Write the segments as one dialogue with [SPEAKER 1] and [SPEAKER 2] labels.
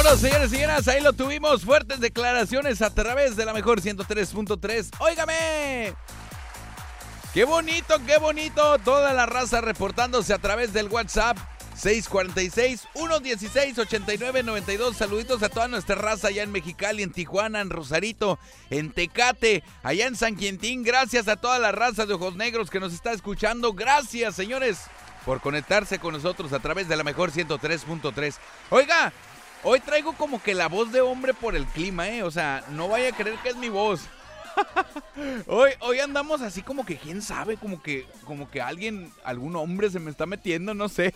[SPEAKER 1] Vámonos, señores y señoras, ahí lo tuvimos. Fuertes declaraciones a través de la mejor 103.3. ¡Óigame! ¡Qué bonito, qué bonito! Toda la raza reportándose a través del WhatsApp 646-116-8992. Saluditos a toda nuestra raza allá en Mexicali, en Tijuana, en Rosarito, en Tecate, allá en San Quintín. Gracias a toda la raza de Ojos Negros que nos está escuchando. Gracias, señores, por conectarse con nosotros a través de la mejor 103.3. Oiga, hoy traigo como que la voz de hombre por el clima, O sea, no vaya a creer que es mi voz. Hoy andamos así como que quién sabe, como que algún hombre se me está metiendo, no sé.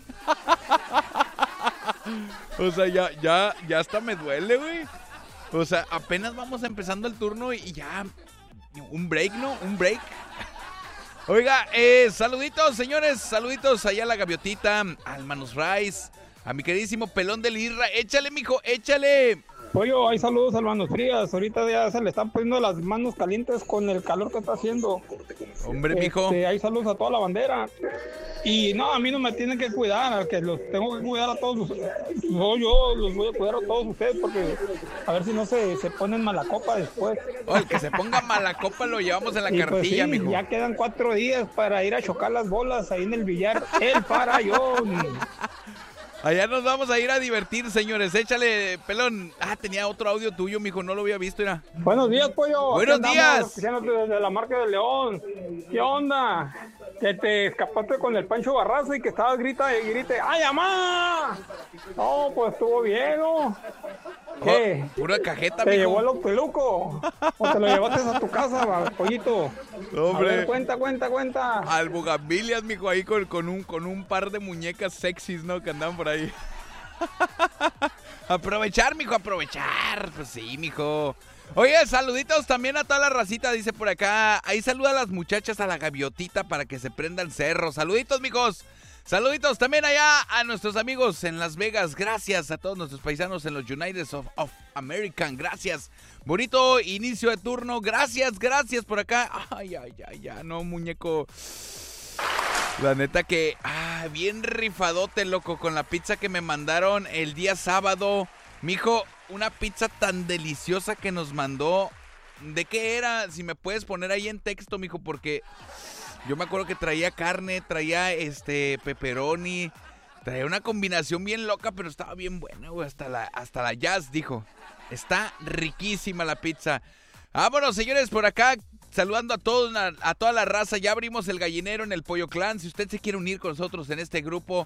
[SPEAKER 1] O sea, ya hasta me duele, güey. O sea, apenas vamos empezando el turno y ya un break, ¿no? Un break. Oiga, saluditos, señores, saluditos allá a la Gaviotita, al Manus Rice, a mi queridísimo Pelón del Irra. Échale, mijo, échale.
[SPEAKER 2] Pollo, hay saludos a Manos Frías. Ahorita ya se le están poniendo las manos calientes con el calor que está haciendo.
[SPEAKER 1] Hombre, mijo.
[SPEAKER 2] Hay saludos a toda la bandera. Y no, a mí no me tienen que cuidar, al que los tengo que cuidar a todos. No, yo los voy a cuidar a todos ustedes porque a ver si no se ponen mala copa después.
[SPEAKER 1] El que se ponga mala copa lo llevamos en la cartilla,
[SPEAKER 2] pues sí,
[SPEAKER 1] mijo.
[SPEAKER 2] Ya quedan 4 días para ir a chocar las bolas ahí en el billar. El Farallón.
[SPEAKER 1] Allá nos vamos a ir a divertir, señores. Échale, Pelón. Tenía otro audio tuyo, mijo. No lo había visto, era.
[SPEAKER 2] Buenos días, Pollo.
[SPEAKER 1] Buenos días.
[SPEAKER 2] Desde la marca de León. ¿Qué onda? Que te escapaste con el Pancho Barraza y que estabas grita y grite. ¡Ay, mamá! No, pues estuvo bien, ¿no? ¿Qué?
[SPEAKER 1] Pura cajeta,
[SPEAKER 2] ¿Te
[SPEAKER 1] mijo.
[SPEAKER 2] llevó el Octeluco? ¿O te lo llevaste a tu casa, pollito?
[SPEAKER 1] Hombre.
[SPEAKER 2] A ver, cuenta.
[SPEAKER 1] Al Bugambilias, mijo, ahí con un par de muñecas sexys, ¿no? Que andaban por ahí. Aprovechar, mijo, aprovechar. Pues sí, mijo. Oye, saluditos también a toda la racita, dice por acá. Ahí saluda a las muchachas a la Gaviotita para que se prendan cerro. Saluditos, mijos. Saluditos también allá a nuestros amigos en Las Vegas. Gracias a todos nuestros paisanos en los United of American. Gracias. Bonito inicio de turno. Gracias por acá. Ay, ya, no, muñeco. La neta que, bien rifadote, loco, con la pizza que me mandaron el día sábado. Mijo, una pizza tan deliciosa que nos mandó. ¿De qué era? Si me puedes poner ahí en texto, mijo, porque yo me acuerdo que traía carne, traía pepperoni, traía una combinación bien loca, pero estaba bien buena, güey. Hasta la Jazz dijo. Está riquísima la pizza. Vámonos, señores, por acá. Saludando a toda la raza. Ya abrimos el gallinero en el Pollo Clan. Si usted se quiere unir con nosotros en este grupo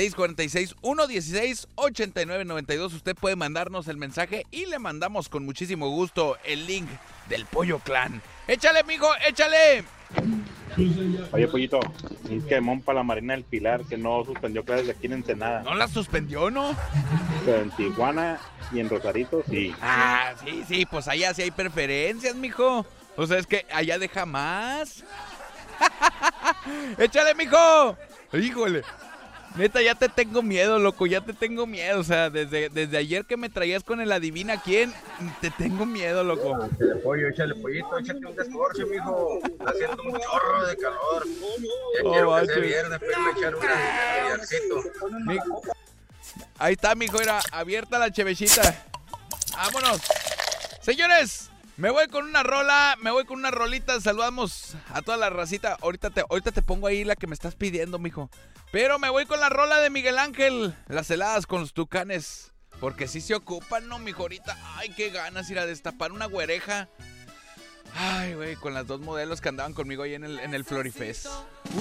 [SPEAKER 1] 646-116-8992, usted puede mandarnos el mensaje y le mandamos con muchísimo gusto el link del Pollo Clan. Échale, mijo, échale.
[SPEAKER 3] Oye, Pollito, un quemón para la Marina del Pilar que no suspendió clases aquí en Ensenada.
[SPEAKER 1] ¿No la suspendió, no?
[SPEAKER 3] Pero en Tijuana y en Rosarito, sí.
[SPEAKER 1] Sí, pues allá sí hay preferencias, mijo. O sea, es que allá deja más. ¡Échale, mijo! ¡Híjole! Neta, ya te tengo miedo, loco, ya te tengo miedo. O sea, desde ayer que me traías con el adivina quién, te tengo miedo, loco.
[SPEAKER 4] Échale pollo, échale pollito, échate un descorche, mijo. Está haciendo un chorro de calor. Ya quiero que sea viernes, pero me echar un billarcito.
[SPEAKER 1] Ahí está, mijo, era abierta la chevechita. ¡Vámonos! Señores, me voy con una rolita. Saludamos a toda la racita. Ahorita te pongo ahí la que me estás pidiendo, mijo. Pero me voy con la rola de Miguel Ángel, las heladas con los tucanes. Porque sí se ocupan, ¿no, mijo? Ahorita, ay, qué ganas ir a destapar una güereja. Ay, güey, con las dos modelos que andaban conmigo ahí en el Florifest.